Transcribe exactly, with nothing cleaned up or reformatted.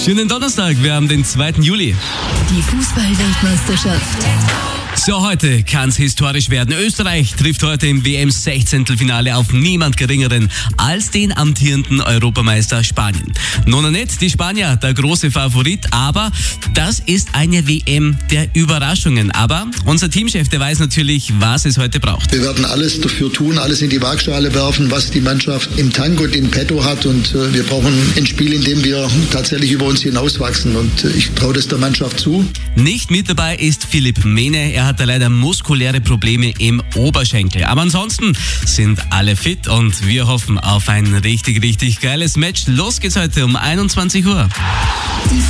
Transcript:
Schönen Donnerstag, wir haben den zweiten Juli. Die Fußball-Weltmeisterschaft. So, heute kann es historisch werden. Österreich trifft heute im W M-Sechzehntelfinale auf niemand Geringeren als den amtierenden Europameister Spanien. Nun nicht die Spanier, der große Favorit, aber das ist eine W M der Überraschungen. Aber unser Teamchef, der weiß natürlich, was es heute braucht. Wir werden alles dafür tun, alles in die Waagschale werfen, was die Mannschaft im Tank und in petto hat. Und äh, wir brauchen ein Spiel, in dem wir tatsächlich über uns hinauswachsen. Und äh, ich traue das der Mannschaft zu. Nicht mit dabei ist Philipp Mehne. Er hat da leider muskuläre Probleme im Oberschenkel. Aber ansonsten sind alle fit und wir hoffen auf ein richtig, richtig geiles Match. Los geht's heute um einundzwanzig Uhr.